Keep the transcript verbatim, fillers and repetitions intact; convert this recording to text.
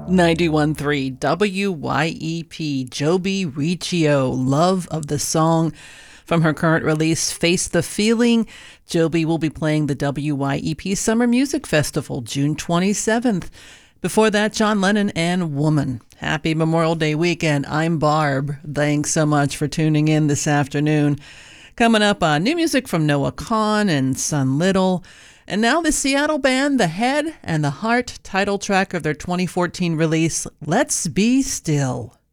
ninety-one point three W Y E P, Joby Riccio, Love of the Song. From her current release, Face the Feeling, Joby will be playing the W Y E P Summer Music Festival June twenty-seventh. Before that, John Lennon and Woman. Happy Memorial Day weekend. I'm Barb. Thanks so much for tuning in this afternoon. Coming up, uh, new music from Noah Kahan and Sun Little. And now the Seattle band The Head and the Heart, title track of their twenty fourteen release, Let's Be Still.